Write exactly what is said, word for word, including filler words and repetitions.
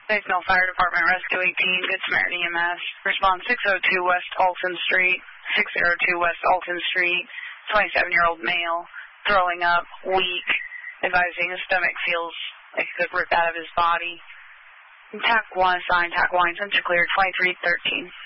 Batesville Fire Department, Rescue eighteen, Good Samaritan E M S. Response six oh two West Alton Street, six oh two West Alton Street, twenty-seven-year-old male, throwing up, weak, advising his stomach feels like it could rip out of his body. TAC one assigned, TAC one, sensor cleared, twenty-three thirteen.